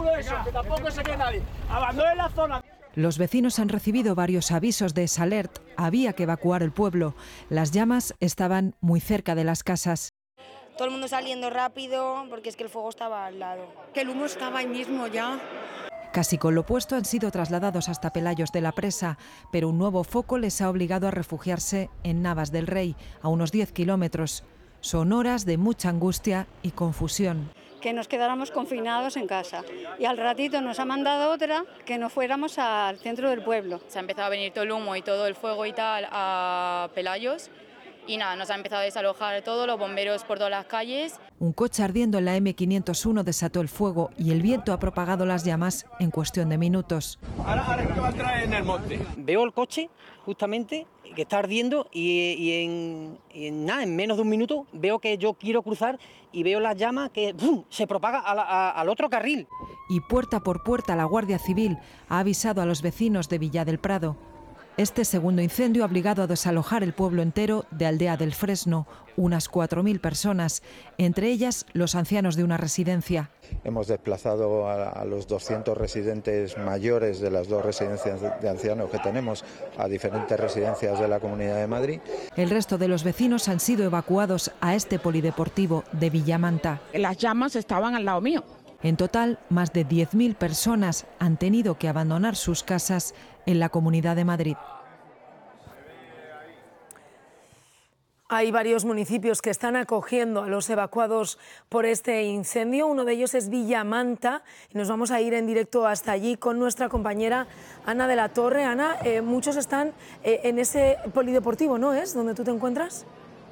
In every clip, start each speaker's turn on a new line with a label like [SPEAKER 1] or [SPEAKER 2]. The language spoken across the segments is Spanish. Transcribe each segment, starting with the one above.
[SPEAKER 1] culo eso, que tampoco se quede nadie. Abandonen la zona.
[SPEAKER 2] Los vecinos han recibido varios avisos de Salert. Había que evacuar el pueblo. Las llamas estaban muy cerca de las casas.
[SPEAKER 3] Todo el mundo saliendo rápido porque es que el fuego estaba al lado.
[SPEAKER 4] Que el humo estaba ahí mismo ya.
[SPEAKER 2] Casi con lo puesto han sido trasladados hasta Pelayos de la Presa, pero un nuevo foco les ha obligado a refugiarse en Navas del Rey, a unos 10 kilómetros. Son horas de mucha angustia y confusión.
[SPEAKER 4] Que nos quedáramos confinados en casa y al ratito nos ha mandado otra que nos fuéramos al centro del pueblo.
[SPEAKER 5] Se ha empezado a venir todo el humo y todo el fuego y tal a Pelayos y nada, nos ha empezado a desalojar todo, los bomberos por todas las calles.
[SPEAKER 2] Un coche ardiendo en la M501 desató el fuego y el viento ha propagado las llamas en cuestión de minutos.
[SPEAKER 1] Ahora que va a entrar en el monte.
[SPEAKER 6] Veo el coche justamente que está ardiendo y en menos de un minuto veo que yo quiero cruzar y veo las llamas que ¡bum!, se propaga al otro carril.
[SPEAKER 2] Y puerta por puerta la Guardia Civil ha avisado a los vecinos de Villa del Prado. Este segundo incendio ha obligado a desalojar el pueblo entero de Aldea del Fresno, unas 4.000 personas, entre ellas los ancianos de una residencia.
[SPEAKER 7] Hemos desplazado a los 200 residentes mayores de las dos residencias de ancianos que tenemos a diferentes residencias de la Comunidad de Madrid.
[SPEAKER 2] El resto de los vecinos han sido evacuados a este polideportivo de Villamanta.
[SPEAKER 8] Las llamas estaban al lado mío.
[SPEAKER 2] En total, más de 10.000 personas han tenido que abandonar sus casas en la Comunidad de Madrid.
[SPEAKER 9] Hay varios municipios que están acogiendo a los evacuados por este incendio. Uno de ellos es Villamanta y nos vamos a ir en directo hasta allí con nuestra compañera Ana de la Torre. Ana, muchos están en ese polideportivo, ¿no es? ¿Donde tú te encuentras?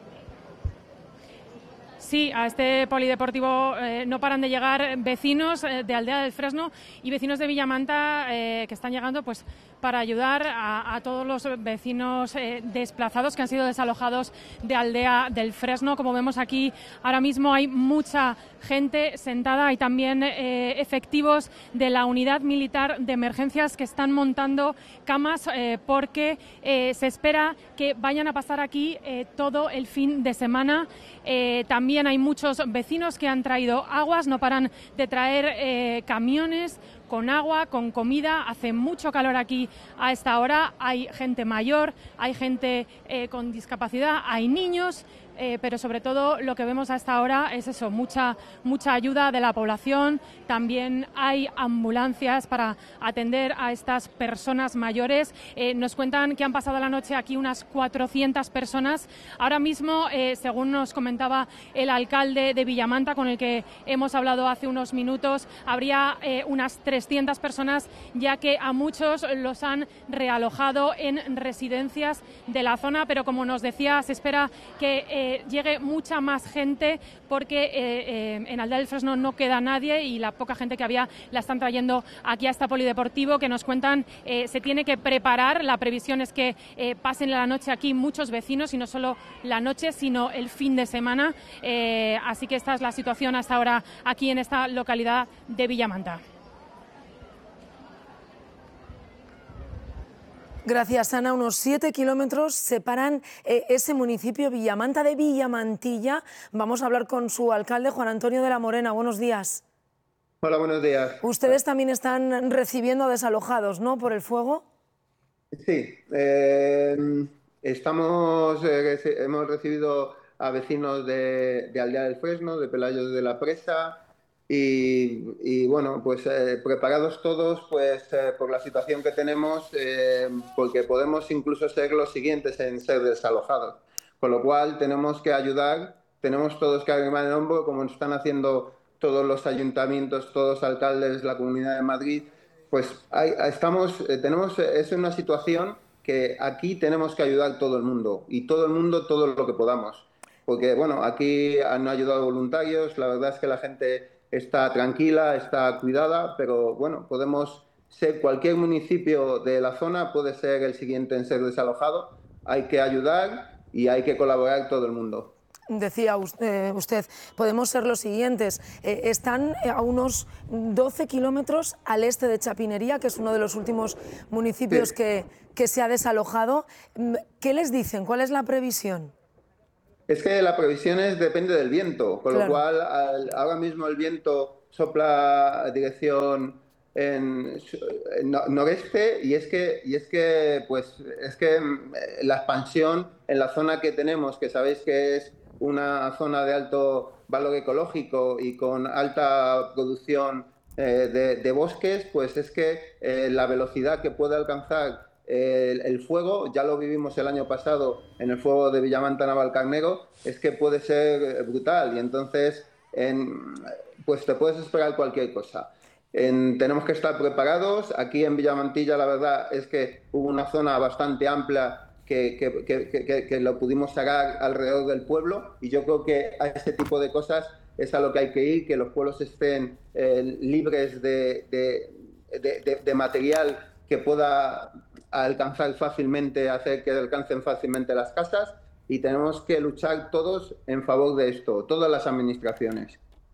[SPEAKER 10] Sí, a este polideportivo no paran de llegar vecinos de Aldea del Fresno y vecinos de Villamanta que están llegando pues para ayudar a todos los vecinos desplazados que han sido desalojados de Aldea del Fresno. Como vemos aquí, ahora mismo hay mucha gente sentada. Hay también efectivos de la Unidad Militar de Emergencias que están montando camas porque se espera que vayan a pasar aquí todo el fin de semana. También hay muchos vecinos que han traído aguas, no paran de traer camiones con agua, con comida. Hace mucho calor aquí a esta hora. Hay gente mayor, hay gente con discapacidad, hay niños. Pero sobre todo lo que vemos a esta hora es eso, mucha ayuda de la población. También hay ambulancias para atender a estas personas mayores. Nos cuentan que han pasado la noche aquí unas 400 personas. Ahora mismo, según nos comentaba el alcalde de Villamanta, con el que hemos hablado hace unos minutos, habría unas 300 personas, ya que a muchos los han realojado en residencias de la zona. Pero como nos decía, se espera que llegue mucha más gente porque en Aldea del Fresno no queda nadie y la poca gente que había la están trayendo aquí a este polideportivo, que nos cuentan se tiene que preparar. La previsión es que pasen la noche aquí muchos vecinos y no solo la noche sino el fin de semana. Así que esta es la situación hasta ahora aquí en esta localidad de Villamanta.
[SPEAKER 9] Gracias, Ana. Unos 7 kilómetros separan ese municipio, Villamanta de Villamantilla. Vamos a hablar con su alcalde, Juan Antonio de la Morena. Buenos días.
[SPEAKER 11] Hola, buenos días.
[SPEAKER 9] Ustedes también están recibiendo desalojados, ¿no?, por el fuego.
[SPEAKER 11] Sí, hemos recibido a vecinos de Aldea del Fresno, de Pelayos de la Presa, y bueno, pues preparados todos pues por la situación que tenemos, porque podemos incluso ser los siguientes en ser desalojados. Con lo cual tenemos que ayudar, tenemos todos que arrimar el hombro, como lo están haciendo todos los ayuntamientos, todos los alcaldes de la Comunidad de Madrid. Pues es una situación que aquí tenemos que ayudar todo el mundo, y todo el mundo todo lo que podamos. Porque bueno, aquí han ayudado voluntarios, la verdad es que la gente está tranquila, está cuidada, pero bueno, podemos ser, cualquier municipio de la zona puede ser el siguiente en ser desalojado. Hay que ayudar y hay que colaborar todo el mundo.
[SPEAKER 9] Decía usted, podemos ser los siguientes. Están a unos 12 kilómetros al este de Chapinería, que es uno de los últimos municipios que se ha desalojado. ¿Qué les dicen? ¿Cuál es la previsión?
[SPEAKER 11] Es que la previsión depende del viento, con lo cual ahora mismo el viento sopla dirección noreste, y es que la expansión en la zona que tenemos, que sabéis que es una zona de alto valor ecológico y con alta producción de bosques, pues es que la velocidad que puede alcanzar el fuego, ya lo vivimos el año pasado en el fuego de Villamanta Navalcarnero, es que puede ser brutal, y entonces pues te puedes esperar cualquier cosa. Tenemos que estar preparados. Aquí en Villamantilla la verdad es que hubo una zona bastante amplia que lo pudimos sacar alrededor del pueblo, y yo creo que a ese tipo de cosas es a lo que hay que ir, que los pueblos estén libres de material que pueda alcanzar fácilmente, hacer que alcancen fácilmente las casas, y tenemos que luchar todos en favor de esto, todas las administraciones.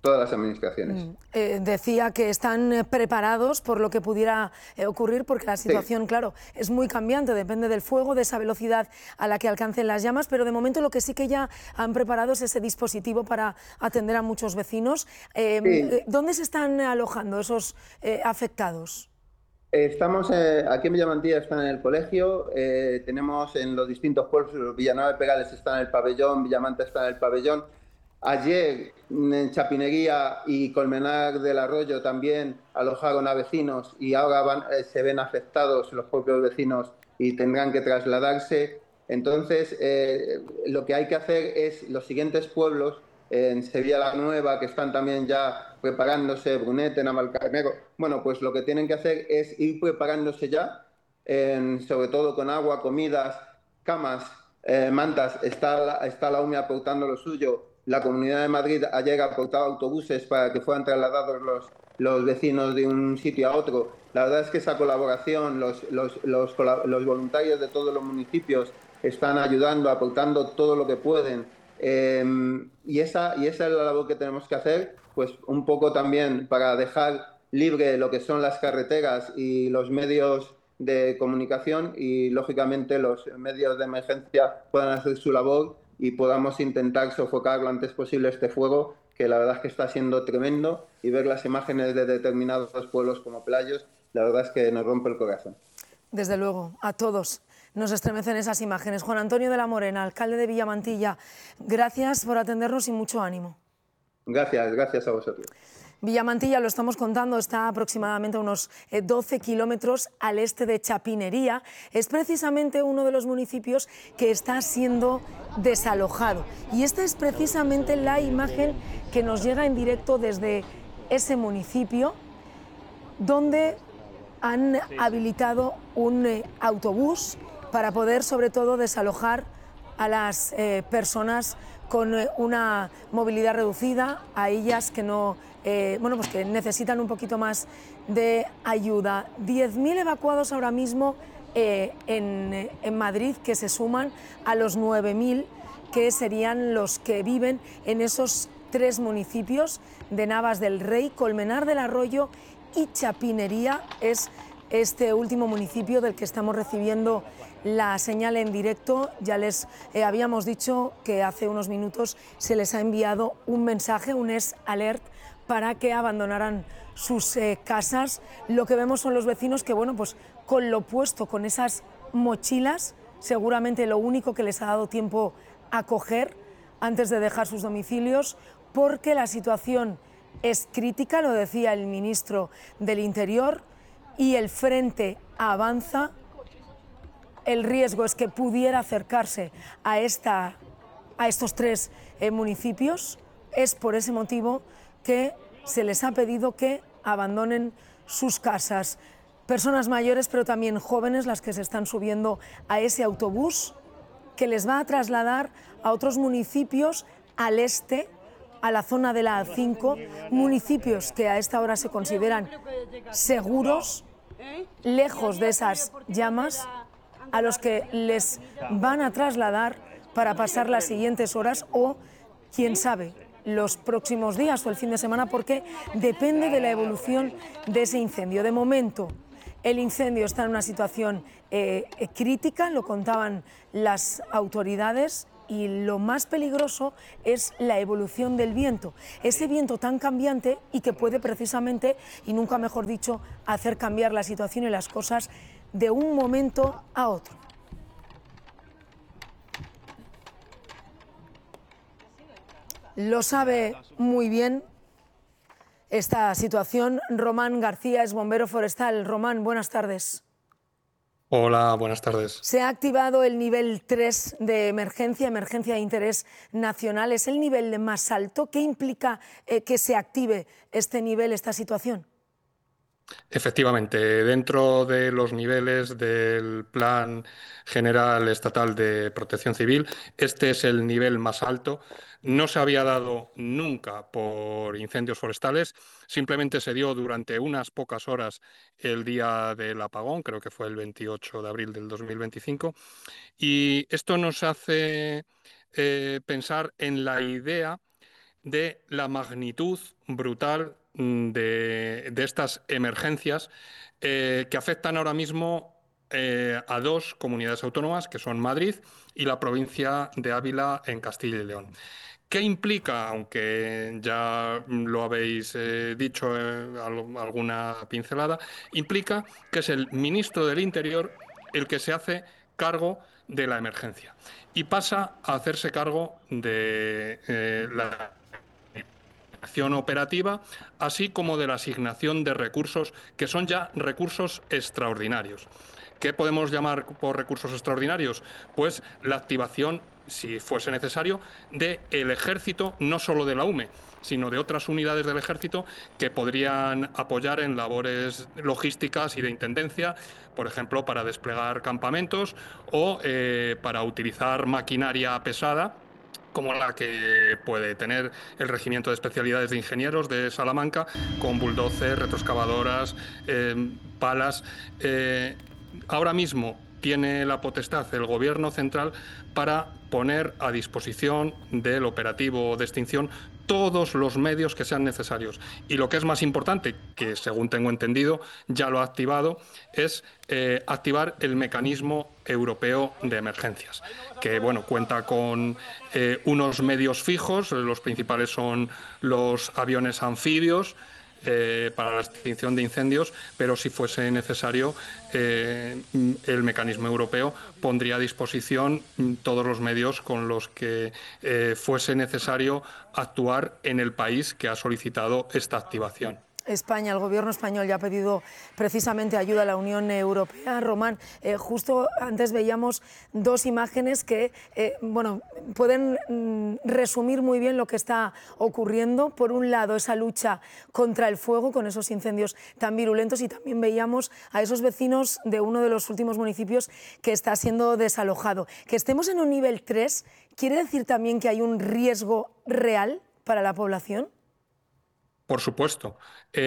[SPEAKER 9] Decía que están preparados por lo que pudiera ocurrir, porque la situación, claro, es muy cambiante, depende del fuego, de esa velocidad a la que alcancen las llamas, pero de momento lo que sí que ya han preparado es ese dispositivo para atender a muchos vecinos. ¿Dónde se están alojando esos afectados?
[SPEAKER 11] Estamos aquí en Villamantilla, están en el colegio, tenemos en los distintos pueblos, Villanueva de Perales está en el pabellón, Villamanta está en el pabellón. Ayer en Chapinería y Colmenar del Arroyo también alojaron a vecinos, y ahora se ven afectados los propios vecinos y tendrán que trasladarse. Entonces, lo que hay que hacer es los siguientes pueblos, en Sevilla la Nueva, que están también ya preparándose, Brunete, Navalcarnero, bueno, pues lo que tienen que hacer es ir preparándose ya, sobre todo con agua, comidas, camas, mantas. Está la UME aportando lo suyo. La Comunidad de Madrid ayer aportaba autobuses para que fueran trasladados los vecinos de un sitio a otro. La verdad es que esa colaboración, los voluntarios de todos los municipios están ayudando, aportando todo lo que pueden. Y esa es la labor que tenemos que hacer, pues un poco también para dejar libre lo que son las carreteras y los medios de comunicación, y lógicamente los medios de emergencia puedan hacer su labor y podamos intentar sofocar lo antes posible este fuego, que la verdad es que está siendo tremendo, y ver las imágenes de determinados pueblos como Pelayos, la verdad es que nos rompe el corazón.
[SPEAKER 9] Desde luego, a todos nos estremecen esas imágenes. Juan Antonio de la Morena, alcalde de Villamantilla, gracias por atendernos y mucho ánimo.
[SPEAKER 11] Gracias a vosotros.
[SPEAKER 9] Villamantilla, lo estamos contando, está aproximadamente a unos 12 kilómetros al este de Chapinería. Es precisamente uno de los municipios que está siendo desalojado. Y esta es precisamente la imagen que nos llega en directo desde ese municipio, donde han habilitado un autobús para poder, sobre todo, desalojar a las personas con una movilidad reducida, a ellas que no pues que necesitan un poquito más de ayuda. 10.000 evacuados ahora mismo en Madrid, que se suman a los 9.000 que serían los que viven en esos 3 municipios de Navas del Rey, Colmenar del Arroyo y Chapinería. Es este último municipio del que estamos recibiendo la señal en directo. Ya les habíamos dicho que hace unos minutos se les ha enviado un mensaje, un SOS para que abandonaran sus casas. Lo que vemos son los vecinos que, bueno, pues con lo puesto, con esas mochilas, seguramente lo único que les ha dado tiempo a coger antes de dejar sus domicilios, porque la situación es crítica, lo decía el ministro del Interior, y el frente avanza. El riesgo es que pudiera acercarse a estos 3 municipios. Es por ese motivo que se les ha pedido que abandonen sus casas. Personas mayores, pero también jóvenes, las que se están subiendo a ese autobús que les va a trasladar a otros municipios al este, a la zona de la A5, municipios que a esta hora se consideran seguros, lejos de esas llamas, a los que les van a trasladar para pasar las siguientes horas o, quién sabe, los próximos días o el fin de semana, porque depende de la evolución de ese incendio. De momento, el incendio está en una situación crítica, lo contaban las autoridades, y lo más peligroso es la evolución del viento, ese viento tan cambiante y que puede precisamente, y nunca mejor dicho, hacer cambiar la situación y las cosas de un momento a otro. Lo sabe muy bien esta situación Román García, es bombero forestal. Román, buenas tardes.
[SPEAKER 12] Hola, buenas tardes.
[SPEAKER 9] Se ha activado el nivel 3 de emergencia de interés nacional. ¿Es el nivel más alto? ¿Qué implica que se active este nivel, esta situación?
[SPEAKER 12] Efectivamente, dentro de los niveles del Plan General Estatal de Protección Civil, este es el nivel más alto. No se había dado nunca por incendios forestales, simplemente se dio durante unas pocas horas el día del apagón, creo que fue el 28 de abril del 2025, y esto nos hace pensar en la idea de la magnitud brutal de estas emergencias que afectan ahora mismo a dos comunidades autónomas, que son Madrid y la provincia de Ávila en Castilla y León. ¿Qué implica, aunque ya lo habéis dicho alguna pincelada, implica que es el ministro del Interior el que se hace cargo de la emergencia y pasa a hacerse cargo de la acción operativa, así como de la asignación de recursos que son ya recursos extraordinarios. ¿Qué podemos llamar por recursos extraordinarios? Pues la activación, si fuese necesario, del ejército, no solo de la UME, sino de otras unidades del ejército que podrían apoyar en labores logísticas y de intendencia, por ejemplo, para desplegar campamentos o para utilizar maquinaria pesada, como la que puede tener el Regimiento de Especialidades de Ingenieros de Salamanca, con bulldozers, retroexcavadoras, palas. Ahora mismo tiene la potestad el Gobierno central para poner a disposición del operativo de extinción todos los medios que sean necesarios. Y lo que es más importante, que según tengo entendido ya lo ha activado, es activar el mecanismo europeo de emergencias, que bueno, cuenta con unos medios fijos, los principales son los aviones anfibios, para la extinción de incendios, pero si fuese necesario, el mecanismo europeo pondría a disposición todos los medios con los que fuese necesario actuar en el país que ha solicitado esta activación.
[SPEAKER 9] España, el gobierno español ya ha pedido precisamente ayuda a la Unión Europea. Román, justo antes veíamos dos imágenes que pueden resumir muy bien lo que está ocurriendo. Por un lado, esa lucha contra el fuego, con esos incendios tan virulentos, y también veíamos a esos vecinos de uno de los últimos municipios que está siendo desalojado. Que estemos en un nivel 3, ¿quiere decir también que hay un riesgo real para la población?
[SPEAKER 12] Por supuesto.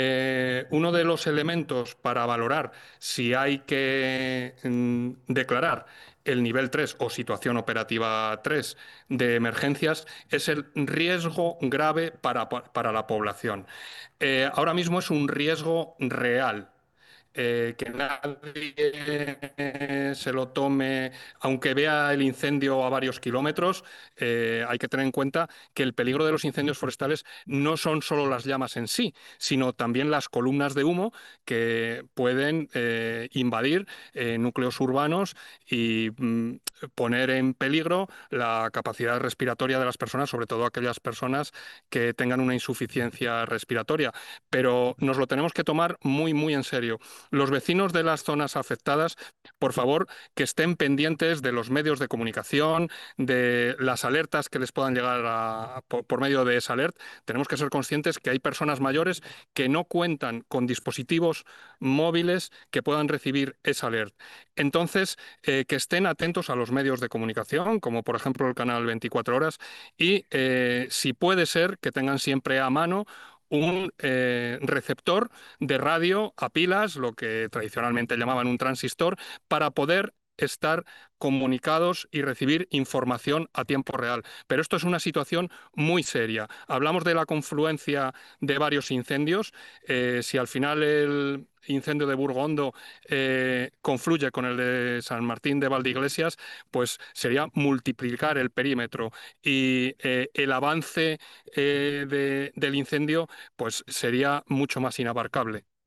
[SPEAKER 12] Uno de los elementos para valorar si hay que declarar el nivel 3 o situación operativa 3 de emergencias es el riesgo grave para la población. Ahora mismo es un riesgo real. Que nadie se lo tome, aunque vea el incendio a varios kilómetros. Hay que tener en cuenta que el peligro de los incendios forestales no son solo las llamas en sí, sino también las columnas de humo que pueden invadir núcleos urbanos y poner en peligro la capacidad respiratoria de las personas, sobre todo aquellas personas que tengan una insuficiencia respiratoria. Pero nos lo tenemos que tomar muy, muy en serio. Los vecinos de las zonas afectadas, por favor, que estén pendientes de los medios de comunicación, de las alertas que les puedan llegar por medio de esa alert. Tenemos que ser conscientes que hay personas mayores que no cuentan con dispositivos móviles que puedan recibir esa alert. Entonces, que estén atentos a los medios de comunicación, como por ejemplo el canal 24 Horas, y si puede ser, que tengan siempre a mano un receptor de radio a pilas, lo que tradicionalmente llamaban un transistor, para poder estar comunicados y recibir información a tiempo real. Pero esto es una situación muy seria. Hablamos de la confluencia de varios incendios. Si al final el incendio de Burgondo confluye con el de San Martín de Valdeiglesias, pues sería multiplicar el perímetro y el avance del incendio pues sería mucho más inabarcable.